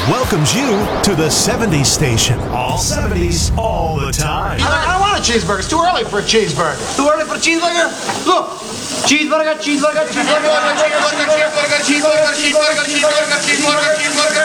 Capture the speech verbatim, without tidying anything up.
welcomes you to the seventies station. All seventies, all the time. I, I don't want a cheeseburger. It's too early for a cheeseburger. Too early for a cheeseburger? Look. Cheeseburger, cheeseburger, cheeseburger, cheeseburger, cheeseburger, cheeseburger, cheeseburger, cheeseburger, cheeseburger, cheeseburger, cheeseburger.